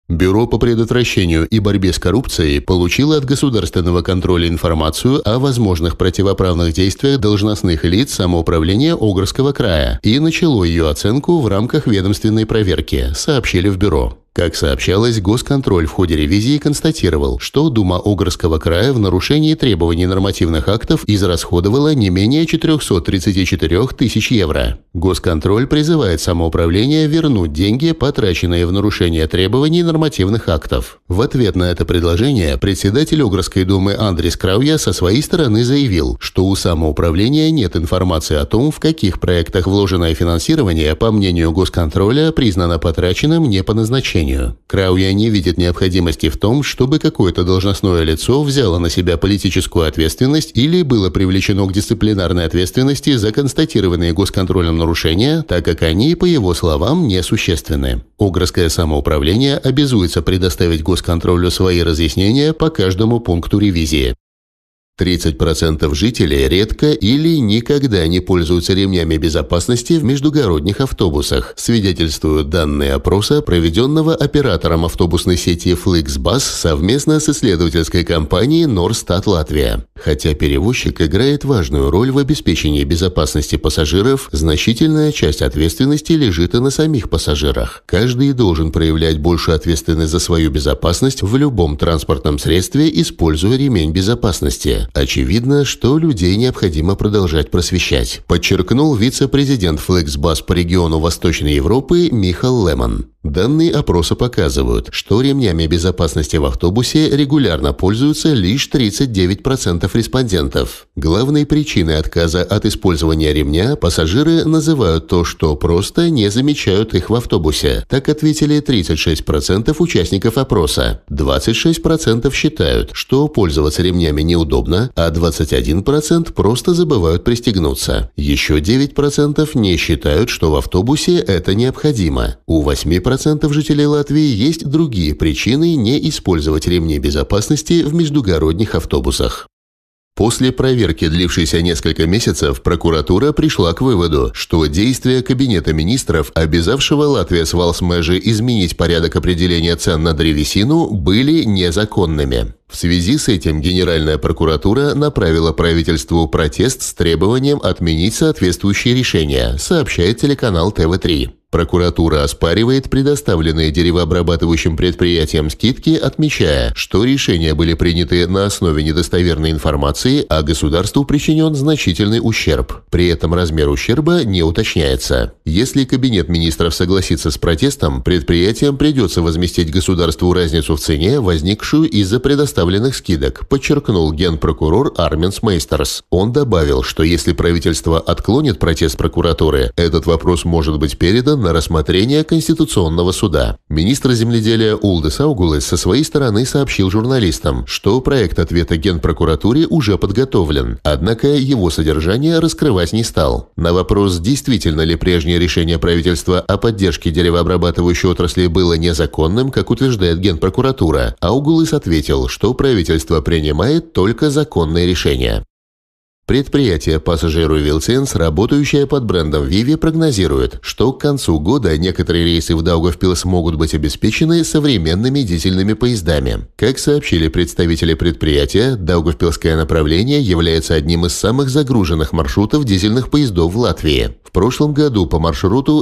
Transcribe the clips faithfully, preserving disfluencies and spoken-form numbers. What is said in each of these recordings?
Бюро по предотвращению и борьбе с коррупцией получило от государственного контроля информацию о возможных противоправных действиях должностных лиц самоуправления Огрского края и начало ее оценку в рамках ведомственной проверки, сообщили в бюро. Как сообщалось, госконтроль в ходе ревизии констатировал, что Дума Огрского края в нарушении требований нормативных актов израсходовала не менее четырехсот тридцати четырёх тысяч евро. Госконтроль призывает самоуправление вернуть деньги, потраченные в нарушение требований нормативных актов. В ответ на это предложение председатель Огрской думы Андрис Крауя со своей стороны заявил, что у самоуправления нет информации о том, в каких проектах вложенное финансирование, по мнению госконтроля, признано потраченным не по назначению. Крауя не видит необходимости в том, чтобы какое-то должностное лицо взяло на себя политическую ответственность или было привлечено к дисциплинарной ответственности за констатированные госконтролем нарушения, так как они, по его словам, несущественны. Огрское самоуправление обязуется предоставить госконтролю свои разъяснения по каждому пункту ревизии. тридцать процентов жителей редко или никогда не пользуются ремнями безопасности в междугородних автобусах, свидетельствуют данные опроса, проведенного оператором автобусной сети Flixbus совместно с исследовательской компанией Norstat Латвия. Хотя перевозчик играет важную роль в обеспечении безопасности пассажиров, значительная часть ответственности лежит и на самих пассажирах. Каждый должен проявлять большую ответственность за свою безопасность в любом транспортном средстве, используя ремень безопасности. Очевидно, что людей необходимо продолжать просвещать, подчеркнул вице-президент Flixbus по региону Восточной Европы Михал Лемон. Данные опроса показывают, что ремнями безопасности в автобусе регулярно пользуются лишь тридцать девять процентов респондентов. Главной причиной отказа от использования ремня пассажиры называют то, что просто не замечают их в автобусе. Так ответили тридцать шесть процентов участников опроса. двадцать шесть процентов считают, что пользоваться ремнями неудобно, а двадцать один процент просто забывают пристегнуться. Еще девять процентов не считают, что в автобусе это необходимо. У восьми процентов жителей Латвии есть другие причины не использовать ремни безопасности в междугородних автобусах. После проверки, длившейся несколько месяцев, прокуратура пришла к выводу, что действия Кабинета министров, обязавшего Латвия с Валсмежи изменить порядок определения цен на древесину, были незаконными. В связи с этим Генеральная прокуратура направила правительству протест с требованием отменить соответствующие решения, сообщает телеканал Тэ Вэ три. Прокуратура оспаривает предоставленные деревообрабатывающим предприятиям скидки, отмечая, что решения были приняты на основе недостоверной информации, а государству причинен значительный ущерб. При этом размер ущерба не уточняется. Если Кабинет министров согласится с протестом, предприятиям придется возместить государству разницу в цене, возникшую из-за предоставленных скидок, подчеркнул генпрокурор Арминс Мейстерс. Он добавил, что если правительство отклонит протест прокуратуры, этот вопрос может быть передан на рассмотрение Конституционного суда. Министр земледелия Улдис Аугулис со своей стороны сообщил журналистам, что проект ответа Генпрокуратуре уже подготовлен, однако его содержание раскрывать не стал. На вопрос, действительно ли прежнее решение правительства о поддержке деревообрабатывающей отрасли было незаконным, как утверждает Генпрокуратура, Аугулис ответил, что правительство принимает только законные решения. Предприятие Passenger Vilciens, работающее под брендом Vivi, прогнозирует, что к концу года некоторые рейсы в Даугавпилс могут быть обеспечены современными дизельными поездами. Как сообщили представители предприятия, Даугавпилское направление является одним из самых загруженных маршрутов дизельных поездов в Латвии. В прошлом году по маршруту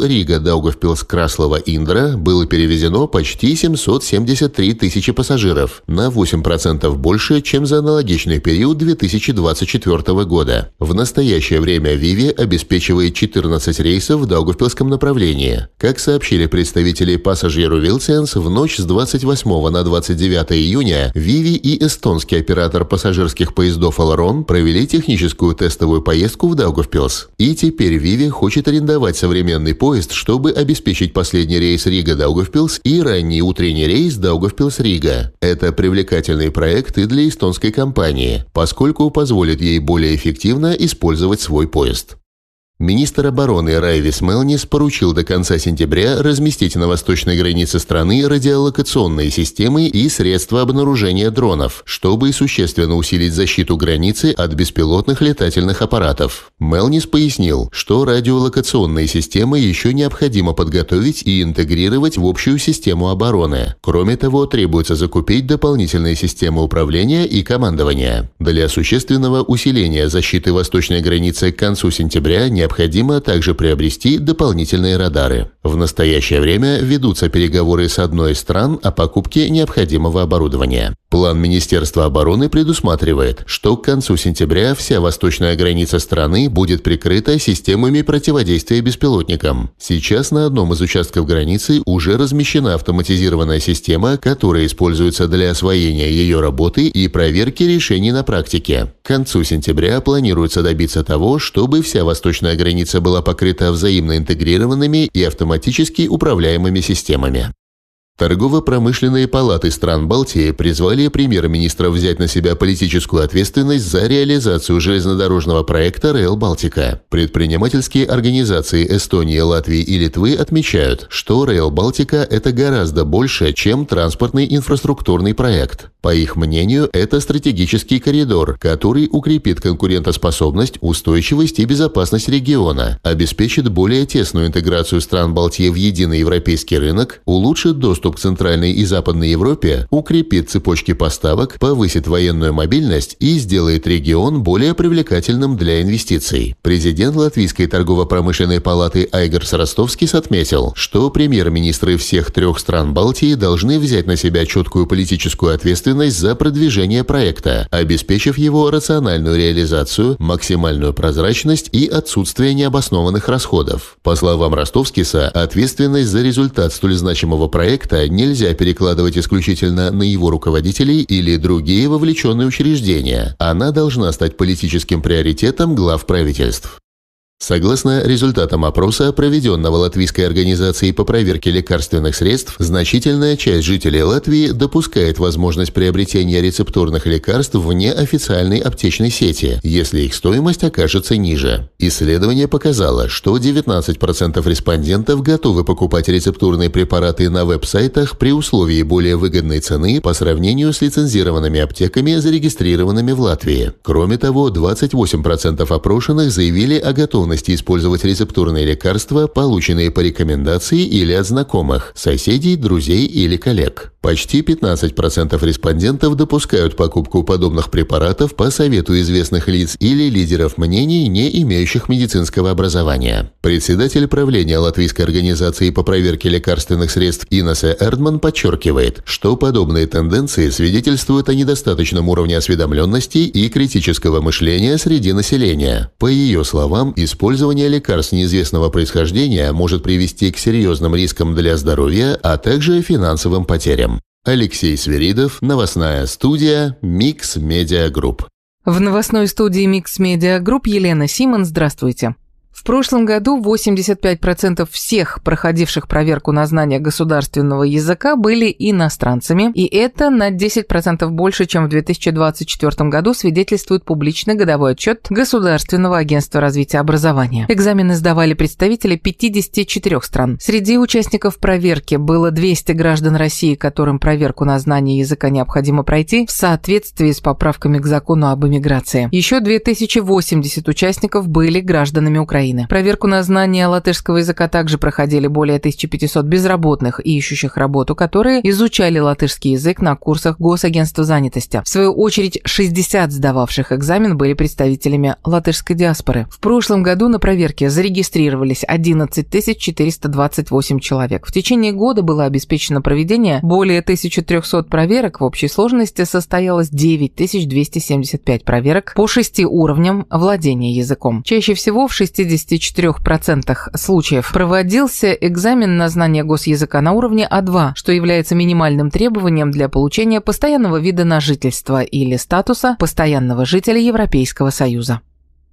Рига-Даугавпилс-Краслова-Индра было перевезено почти семьсот семьдесят три тысячи пассажиров, на восемь процентов больше, чем за аналогичный период две тысячи двадцать четвёртого года. В настоящее время Vivi обеспечивает четырнадцать рейсов в Даугавпилском направлении. Как сообщили представители Passenger Vilciens, в ночь с двадцать восьмого на двадцать девятое июня Vivi и эстонский оператор пассажирских поездов Элрон провели техническую тестовую поездку в Даугавпилс. И теперь Vivi хочет арендовать современный поезд, чтобы обеспечить последний рейс Рига-Даугавпилс и ранний утренний рейс Даугавпилс-Рига. Это привлекательный проект и для эстонской компании, поскольку позволит ей более эффективно использовать свой поезд. Министр обороны Райвис Мелнис поручил до конца сентября разместить на восточной границе страны радиолокационные системы и средства обнаружения дронов, чтобы существенно усилить защиту границы от беспилотных летательных аппаратов. Мелнис пояснил, что радиолокационные системы еще необходимо подготовить и интегрировать в общую систему обороны. Кроме того, требуется закупить дополнительные системы управления и командования. Для существенного усиления защиты восточной границы к концу сентября необходимо Необходимо также приобрести дополнительные радары. В настоящее время ведутся переговоры с одной из стран о покупке необходимого оборудования. План Министерства обороны предусматривает, что к концу сентября вся восточная граница страны будет прикрыта системами противодействия беспилотникам. Сейчас на одном из участков границы уже размещена автоматизированная система, которая используется для освоения ее работы и проверки решений на практике. К концу сентября планируется добиться того, чтобы вся восточная граница была покрыта взаимно интегрированными и автоматически управляемыми системами. Торгово-промышленные палаты стран Балтии призвали премьер-министра взять на себя политическую ответственность за реализацию железнодорожного проекта Rail Baltica. Предпринимательские организации Эстонии, Латвии и Литвы отмечают, что Rail Baltica – это гораздо больше, чем транспортный инфраструктурный проект. По их мнению, это стратегический коридор, который укрепит конкурентоспособность, устойчивость и безопасность региона, обеспечит более тесную интеграцию стран Балтии в единый европейский рынок, улучшит доступ к Центральной и Западной Европе, укрепит цепочки поставок, повысит военную мобильность и сделает регион более привлекательным для инвестиций. Президент Латвийской торгово-промышленной палаты Айгарс Ростовскис отметил, что премьер-министры всех трех стран Балтии должны взять на себя четкую политическую ответственность за продвижение проекта, обеспечив его рациональную реализацию, максимальную прозрачность и отсутствие необоснованных расходов. По словам Ростовскиса, ответственность за результат столь значимого проекта нельзя перекладывать исключительно на его руководителей или другие вовлеченные учреждения. Она должна стать политическим приоритетом глав правительств. Согласно результатам опроса, проведенного Латвийской организацией по проверке лекарственных средств, значительная часть жителей Латвии допускает возможность приобретения рецептурных лекарств вне официальной аптечной сети, если их стоимость окажется ниже. Исследование показало, что девятнадцать процентов респондентов готовы покупать рецептурные препараты на веб-сайтах при условии более выгодной цены по сравнению с лицензированными аптеками, зарегистрированными в Латвии. Кроме того, двадцать восемь процентов опрошенных заявили о готовности использовать рецептурные лекарства, полученные по рекомендации или от знакомых, соседей, друзей или коллег. Почти пятнадцать процентов респондентов допускают покупку подобных препаратов по совету известных лиц или лидеров мнений, не имеющих медицинского образования. Председатель правления Латвийской организации по проверке лекарственных средств Инесе Эрдман подчеркивает, что подобные тенденции свидетельствуют о недостаточном уровне осведомленности и критического мышления среди населения. По ее словам, использование лекарств неизвестного происхождения может привести к серьезным рискам для здоровья, а также финансовым потерям. Алексей Свиридов, новостная студия Mix Media Group. В новостной студии Mix Media Group Елена Симон, здравствуйте. В прошлом году восемьдесят пять процентов всех проходивших проверку на знание государственного языка были иностранцами, и это на десять процентов больше, чем в две тысячи двадцать четвёртом году, свидетельствует публичный годовой отчет Государственного агентства развития образования. Экзамены сдавали представители пятидесяти четырёх стран. Среди участников проверки было двести граждан России, которым проверку на знание языка необходимо пройти в соответствии с поправками к закону об иммиграции. Еще две тысячи восемьдесят участников были гражданами Украины. Проверку на знание латышского языка также проходили более тысячи пятисот безработных и ищущих работу, которые изучали латышский язык на курсах Госагентства занятости. В свою очередь, шестьдесят сдававших экзамен были представителями латышской диаспоры. В прошлом году на проверке зарегистрировались одиннадцать тысяч четыреста двадцать восемь человек. В течение года было обеспечено проведение более тысячи трёхсот проверок. В общей сложности состоялось девять тысяч двести семьдесят пять проверок по шести уровням владения языком. Чаще всего в шестидесяти четырёх процентах случаев проводился экзамен на знание госязыка на уровне А два, что является минимальным требованием для получения постоянного вида на жительство или статуса постоянного жителя Европейского Союза.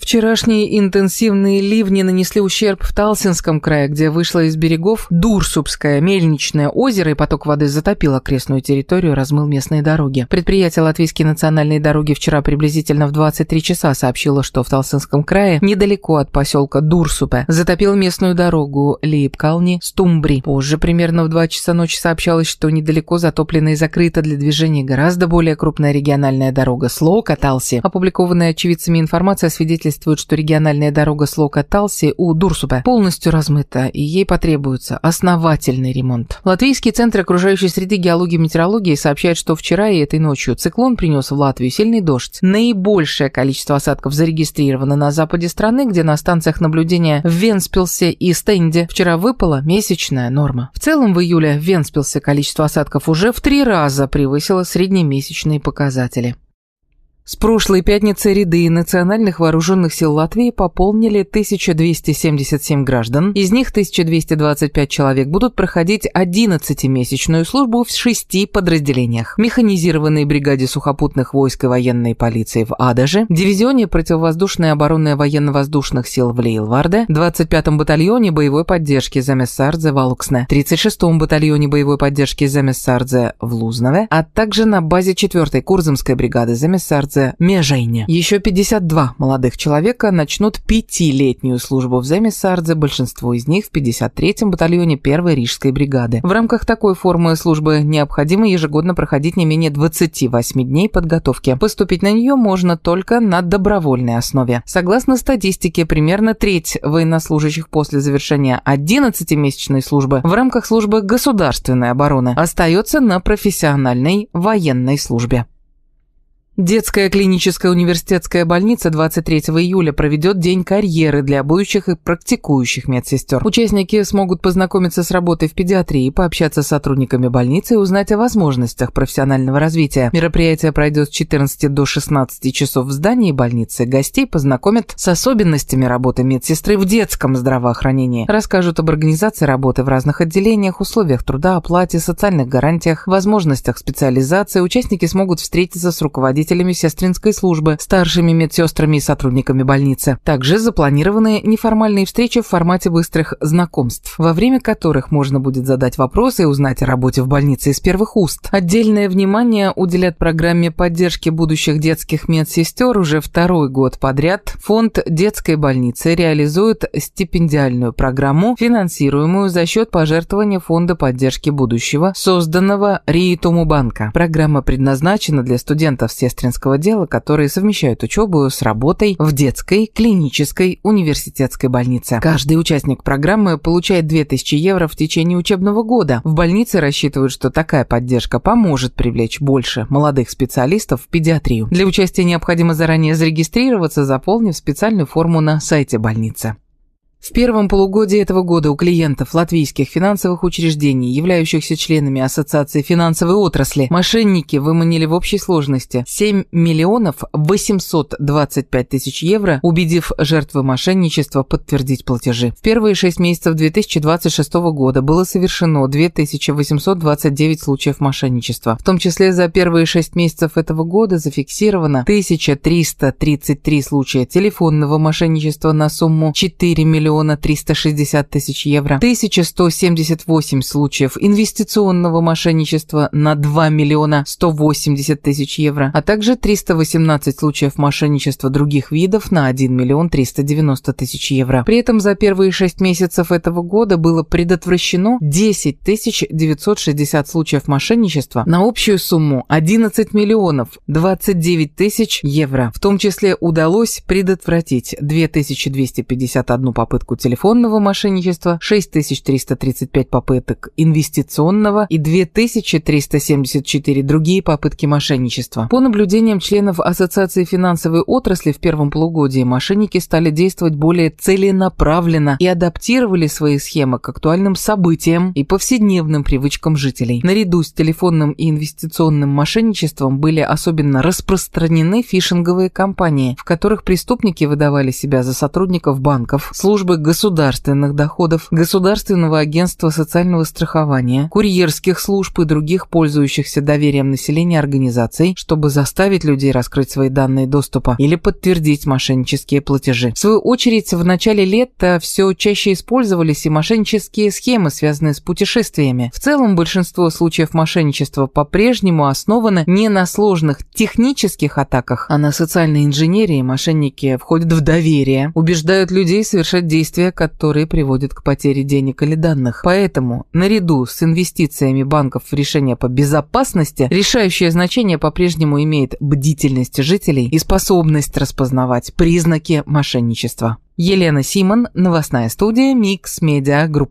Вчерашние интенсивные ливни нанесли ущерб в Талсинском крае, где вышло из берегов Дурсупское мельничное озеро, и поток воды затопил окрестную территорию, размыл местные дороги. Предприятие «Латвийские национальные дороги» вчера приблизительно в двадцать три часа сообщило, что в Талсинском крае, недалеко от поселка Дурсупе, затопил местную дорогу Лейпкални-Стумбри. Позже, примерно в два часа ночи, сообщалось, что недалеко затоплена и закрыта для движения гораздо более крупная региональная дорога Слоука-Талси. Опубликованная очевидцами информация свидетельствует, что региональная дорога Слоука-Талси у Дурсупе полностью размыта, и ей потребуется основательный ремонт. Латвийский центр окружающей среды, геологии и метеорологии сообщает, что вчера и этой ночью циклон принес в Латвию сильный дождь. Наибольшее количество осадков зарегистрировано на западе страны, где на станциях наблюдения в Вентспилсе и Стенде вчера выпала месячная норма. В целом в июле в Вентспилсе количество осадков уже в три раза превысило среднемесячные показатели. С прошлой пятницы ряды национальных вооруженных сил Латвии пополнили тысяча двести семьдесят семь граждан. Из них тысяча двести двадцать пять человек будут проходить одиннадцатимесячную службу в шести подразделениях: механизированной бригаде сухопутных войск и военной полиции в Адаже, дивизионе противовоздушной обороны военно-воздушных сил в Лейлварде, двадцать пятом батальоне боевой поддержки Замессардзе в Алуксне, тридцать шестом батальоне боевой поддержки Замессардзе в Лузнове, а также на базе четвёртой Курзамской бригады Замессардзе Межейне. Еще пятьдесят два молодых человека начнут пятилетнюю службу в Замессардзе, большинство из них в пятьдесят третьем батальоне первой Рижской бригады. В рамках такой формы службы необходимо ежегодно проходить не менее двадцати восьми дней подготовки. Поступить на нее можно только на добровольной основе. Согласно статистике, примерно треть военнослужащих после завершения одиннадцатимесячной службы в рамках службы государственной обороны остается на профессиональной военной службе. Детская клиническая университетская больница двадцать третьего июля проведет день карьеры для будущих и практикующих медсестер. Участники смогут познакомиться с работой в педиатрии, пообщаться с сотрудниками больницы и узнать о возможностях профессионального развития. Мероприятие пройдет с четырнадцати до шестнадцати часов в здании больницы. Гостей познакомят с особенностями работы медсестры в детском здравоохранении. Расскажут об организации работы в разных отделениях, условиях труда, оплате, социальных гарантиях, возможностях специализации. Участники смогут встретиться с руководителями сестринской службы, старшими медсестрами и сотрудниками больницы. Также запланированы неформальные встречи в формате быстрых знакомств, во время которых можно будет задать вопросы и узнать о работе в больнице из первых уст. Отдельное внимание уделят программе поддержки будущих детских медсестер. Уже второй год подряд фонд детской больницы реализует стипендиальную программу, финансируемую за счет пожертвования фонда поддержки будущего, созданного Риитуму банка. Программа предназначена для студентов сестринского дела, которые совмещают учебу с работой в детской клинической университетской больнице. Каждый участник программы получает две тысячи евро в течение учебного года. В больнице рассчитывают, что такая поддержка поможет привлечь больше молодых специалистов в педиатрию. Для участия необходимо заранее зарегистрироваться, заполнив специальную форму на сайте больницы. В первом полугодии этого года у клиентов латвийских финансовых учреждений, являющихся членами Ассоциации финансовой отрасли, мошенники выманили в общей сложности семь миллионов восемьсот двадцать пять тысяч евро, убедив жертвы мошенничества подтвердить платежи. В первые шесть месяцев две тысячи двадцать шестого года было совершено две тысячи восемьсот двадцать девять случаев мошенничества. В том числе за первые шесть месяцев этого года зафиксировано тысяча триста тридцать три случая телефонного мошенничества на сумму четыре миллиона триста шестьдесят тысяч евро, тысяча сто семьдесят восемь случаев инвестиционного мошенничества на два миллиона сто восемьдесят тысяч евро, а также триста восемнадцать случаев мошенничества других видов на один миллион триста девяносто тысяч евро. При этом за первые шесть месяцев этого года было предотвращено десять тысяч девятьсот шестьдесят случаев мошенничества на общую сумму одиннадцать миллионов двадцать девять тысяч евро. В том числе удалось предотвратить две тысячи двести пятьдесят одну попытку телефонного мошенничества, шесть тысяч триста тридцать пять попыток инвестиционного и две тысячи триста семьдесят четыре другие попытки мошенничества. По наблюдениям членов Ассоциации финансовой отрасли в первом полугодии мошенники стали действовать более целенаправленно и адаптировали свои схемы к актуальным событиям и повседневным привычкам жителей. Наряду с телефонным и инвестиционным мошенничеством были особенно распространены фишинговые кампании, в которых преступники выдавали себя за сотрудников банков, службы службы государственных доходов, Государственного агентства социального страхования, курьерских служб и других пользующихся доверием населения организаций, чтобы заставить людей раскрыть свои данные доступа или подтвердить мошеннические платежи. В свою очередь, в начале лета все чаще использовались и мошеннические схемы, связанные с путешествиями. В целом, большинство случаев мошенничества по-прежнему основаны не на сложных технических атаках, а на социальной инженерии. Мошенники входят в доверие, убеждают людей совершать действия, которые приводят к потере денег или данных. Поэтому, наряду с инвестициями банков в решения по безопасности, решающее значение по-прежнему имеет бдительность жителей и способность распознавать признаки мошенничества. Елена Симон, новостная студия Mix Media Group.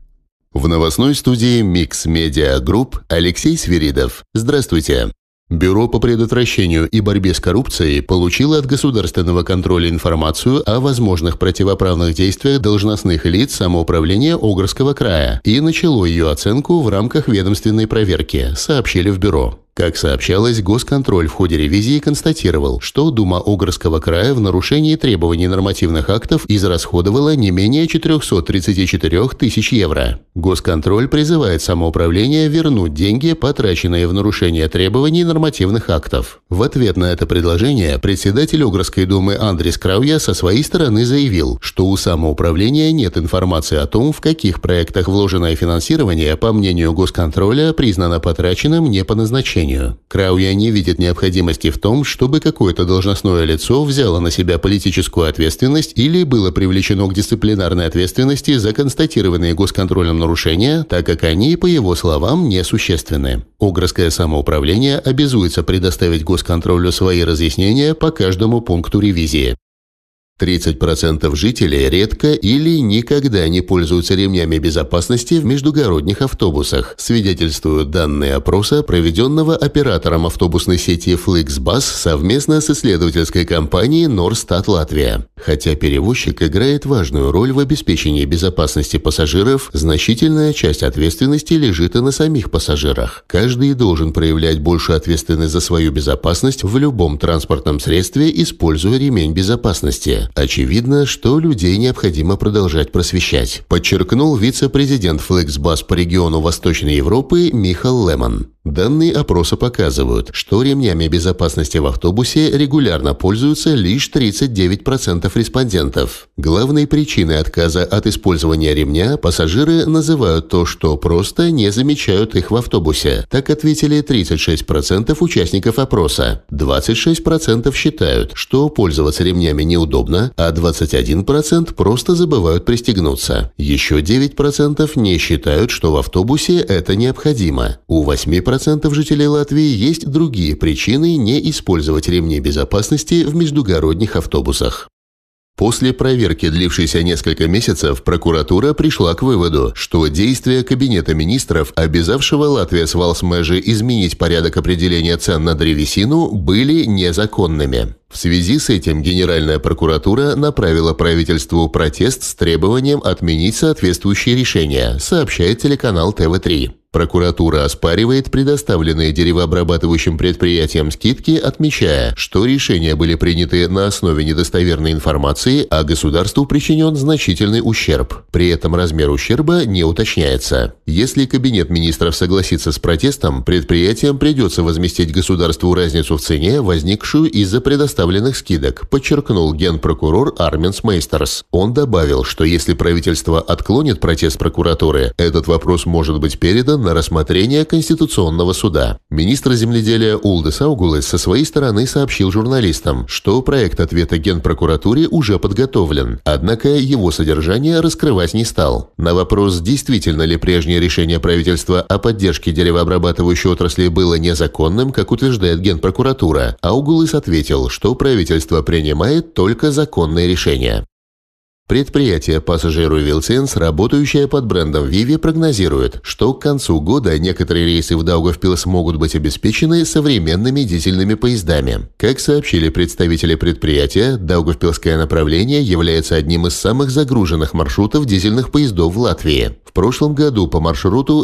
В новостной студии Mix Media Group Алексей Свиридов. Здравствуйте. Бюро по предотвращению и борьбе с коррупцией получило от государственного контроля информацию о возможных противоправных действиях должностных лиц самоуправления Огрского края и начало ее оценку в рамках ведомственной проверки, сообщили в бюро. Как сообщалось, госконтроль в ходе ревизии констатировал, что Дума Огрского края в нарушении требований нормативных актов израсходовала не менее четыреста тридцать четыре тысячи евро. Госконтроль призывает самоуправление вернуть деньги, потраченные в нарушение требований нормативных актов. В ответ на это предложение председатель Огрской думы Андрис Крауя со своей стороны заявил, что у самоуправления нет информации о том, в каких проектах вложенное финансирование, по мнению госконтроля, признано потраченным не по назначению. Крауя не видит необходимости в том, чтобы какое-то должностное лицо взяло на себя политическую ответственность или было привлечено к дисциплинарной ответственности за констатированные госконтролем нарушения, так как они, по его словам, несущественны. Огрское самоуправление обязуется предоставить госконтролю свои разъяснения по каждому пункту ревизии. тридцать процентов жителей редко или никогда не пользуются ремнями безопасности в междугородних автобусах, свидетельствуют данные опроса, проведенного оператором автобусной сети Flixbus совместно с исследовательской компанией Norstat Латвия. Хотя перевозчик играет важную роль в обеспечении безопасности пассажиров, значительная часть ответственности лежит и на самих пассажирах. Каждый должен проявлять большую ответственность за свою безопасность в любом транспортном средстве, используя ремень безопасности. Очевидно, что людей необходимо продолжать просвещать, подчеркнул вице-президент Flixbus по региону Восточной Европы Михал Лемон. Данные опроса показывают, что ремнями безопасности в автобусе регулярно пользуются лишь тридцать девять процентов респондентов. Главной причиной отказа от использования ремня пассажиры называют то, что просто не замечают их в автобусе. Так ответили тридцать шесть процентов участников опроса. двадцать шесть процентов считают, что пользоваться ремнями неудобно, а двадцать один процент просто забывают пристегнуться. Еще девять процентов не считают, что в автобусе это необходимо. У восемь процентов жителей Латвии есть другие причины не использовать ремни безопасности в междугородних автобусах. После проверки, длившейся несколько месяцев, прокуратура пришла к выводу, что действия Кабинета министров, обязавшего Латвия с Валсмежи изменить порядок определения цен на древесину, были незаконными. В связи с этим Генеральная прокуратура направила правительству протест с требованием отменить соответствующие решения, сообщает телеканал тэ вэ три. Прокуратура оспаривает предоставленные деревообрабатывающим предприятиям скидки, отмечая, что решения были приняты на основе недостоверной информации, а государству причинен значительный ущерб. При этом размер ущерба не уточняется. Если Кабинет министров согласится с протестом, предприятиям придется возместить государству разницу в цене, возникшую из-за предоставленных скидок, подчеркнул генпрокурор Арминс Мейстерс. Он добавил, что если правительство отклонит протест прокуратуры, этот вопрос может быть передан на рассмотрение Конституционного суда. Министр земледелия Улдис Аугулис со своей стороны сообщил журналистам, что проект ответа Генпрокуратуре уже подготовлен, однако его содержание раскрывать не стал. На вопрос, действительно ли прежнее решение правительства о поддержке деревообрабатывающей отрасли было незаконным, как утверждает Генпрокуратура, Аугулис ответил, что правительство принимает только законные решения. Предприятие Passageru Vilciens, работающее под брендом Vivi, прогнозирует, что к концу года некоторые рейсы в Даугавпилс смогут быть обеспечены современными дизельными поездами. Как сообщили представители предприятия, Даугавпилское направление является одним из самых загруженных маршрутов дизельных поездов в Латвии. В прошлом году по маршруту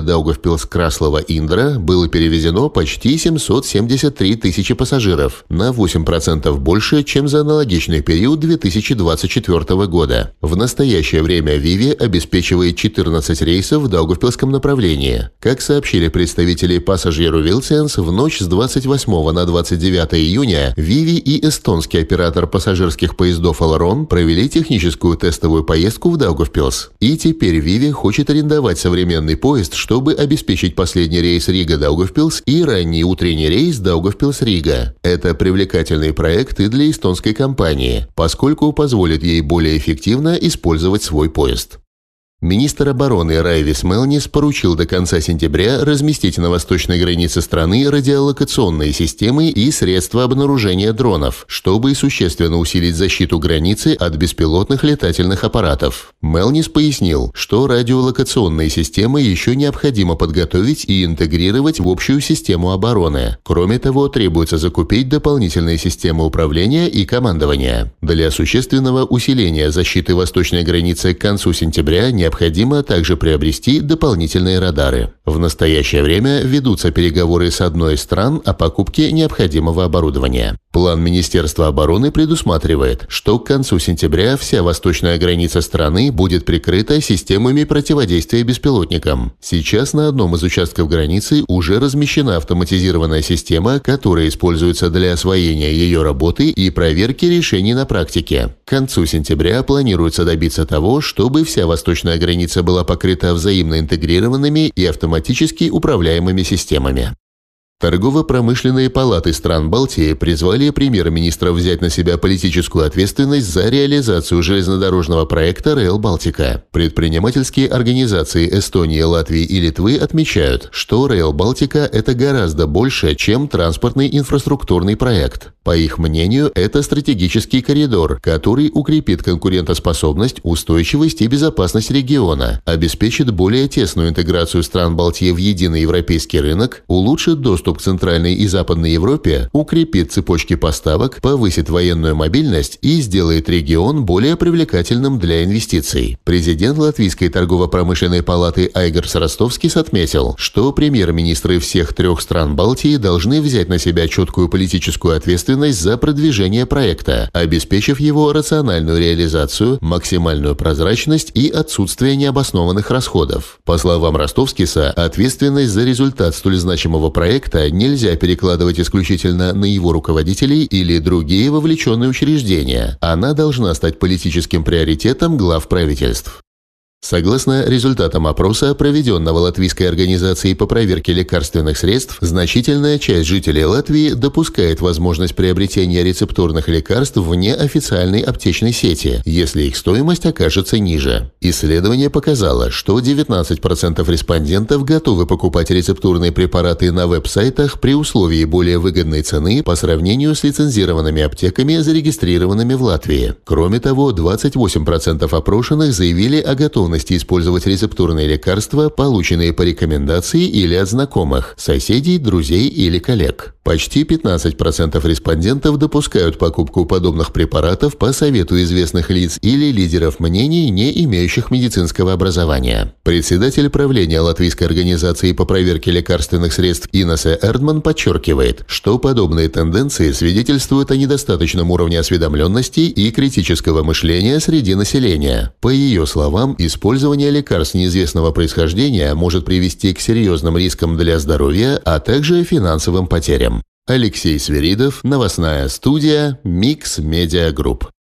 Рига-Даугавпилс-Краслова-Индра было перевезено почти семьсот семьдесят три тысячи пассажиров, на восемь процентов больше, чем за аналогичный период две тысячи двадцать четвёртого года. года. В настоящее время Vivi обеспечивает четырнадцать рейсов в Даугавпилском направлении. Как сообщили представители Passenger Vilciens, в ночь с двадцать восьмого на двадцать девятое июня Vivi и эстонский оператор пассажирских поездов Aleron провели техническую тестовую поездку в Даугавпилс. И теперь Vivi хочет арендовать современный поезд, чтобы обеспечить последний рейс Рига-Даугавпилс и ранний утренний рейс Даугавпилс-Рига. Это привлекательный проект и для эстонской компании, поскольку позволит ей более эффективно использовать свой поезд. Министр обороны Райвис Мелнис поручил до конца сентября разместить на восточной границе страны радиолокационные системы и средства обнаружения дронов, чтобы существенно усилить защиту границы от беспилотных летательных аппаратов. Мелнис пояснил, что радиолокационные системы еще необходимо подготовить и интегрировать в общую систему обороны. Кроме того, требуется закупить дополнительные системы управления и командования. Для существенного усиления защиты восточной границы к концу сентября необходимо Необходимо также приобрести дополнительные радары. В настоящее время ведутся переговоры с одной из стран о покупке необходимого оборудования. План Министерства обороны предусматривает, что к концу сентября вся восточная граница страны будет прикрыта системами противодействия беспилотникам. Сейчас на одном из участков границы уже размещена автоматизированная система, которая используется для освоения ее работы и проверки решений на практике. К концу сентября планируется добиться того, чтобы вся восточная граница была покрыта взаимно интегрированными и автоматически управляемыми системами. Торгово-промышленные палаты стран Балтии призвали премьер-министра взять на себя политическую ответственность за реализацию железнодорожного проекта Rail Baltica. Предпринимательские организации Эстонии, Латвии и Литвы отмечают, что Rail Baltica – это гораздо больше, чем транспортный инфраструктурный проект. По их мнению, это стратегический коридор, который укрепит конкурентоспособность, устойчивость и безопасность региона, обеспечит более тесную интеграцию стран Балтии в единый европейский рынок, улучшит доступ к Центральной и Западной Европе, укрепит цепочки поставок, повысит военную мобильность и сделает регион более привлекательным для инвестиций. Президент Латвийской торгово-промышленной палаты Айгарс Ростовскис отметил, что премьер-министры всех трех стран Балтии должны взять на себя четкую политическую ответственность за продвижение проекта, обеспечив его рациональную реализацию, максимальную прозрачность и отсутствие необоснованных расходов. По словам Ростовскиса, ответственность за результат столь значимого проекта нельзя перекладывать исключительно на его руководителей или другие вовлеченные учреждения. Она должна стать политическим приоритетом глав правительств. Согласно результатам опроса, проведенного Латвийской организацией по проверке лекарственных средств, значительная часть жителей Латвии допускает возможность приобретения рецептурных лекарств вне официальной аптечной сети, если их стоимость окажется ниже. Исследование показало, что девятнадцать процентов респондентов готовы покупать рецептурные препараты на веб-сайтах при условии более выгодной цены по сравнению с лицензированными аптеками, зарегистрированными в Латвии. Кроме того, двадцать восемь процентов опрошенных заявили о готовности использовать рецептурные лекарства, полученные по рекомендации или от знакомых, соседей, друзей или коллег. Почти пятнадцать процентов респондентов допускают покупку подобных препаратов по совету известных лиц или лидеров мнений, не имеющих медицинского образования. Председатель правления Латвийской организации по проверке лекарственных средств Инесе Эрдман подчеркивает, что подобные тенденции свидетельствуют о недостаточном уровне осведомленности и критического мышления среди населения. По ее словам, использование лекарств неизвестного происхождения может привести к серьезным рискам для здоровья, а также финансовым потерям. Алексей Свиридов, новостная студия Mix Media Group.